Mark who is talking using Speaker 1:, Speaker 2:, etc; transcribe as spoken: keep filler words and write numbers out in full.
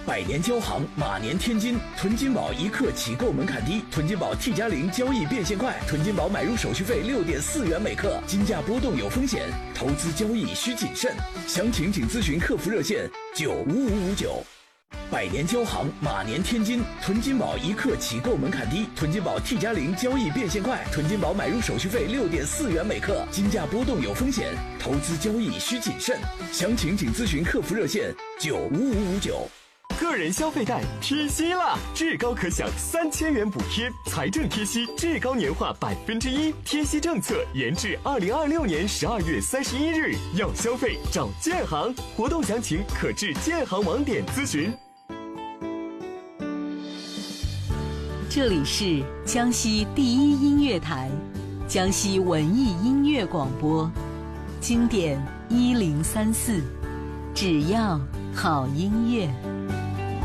Speaker 1: 百年交行，马年天金。囤金宝一克起购门槛低，囤金宝 T 加零交易变现快，囤金宝买入手续费六点四元每克。金价波动有风险，投资交易需谨慎。详情请咨询客服热线九五五五九。百年交行，马年天金。囤金宝一克起购门槛低，囤金宝 T 加零交易变现快，囤金宝买入手续费六点四元每克。金价波动有风险，投资交易需谨慎。详情请咨询客服热线九五五五九。
Speaker 2: 个人消费贷贴息啦！至高可享三千元补贴，财政贴息至高年化百分之一，贴息政策延至二零二六年十二月三十一日。要消费找建行，活动详情可至建行网点咨询。
Speaker 3: 这里是江西第一音乐台，江西文艺音乐广播，经典一零三四，只要好音乐。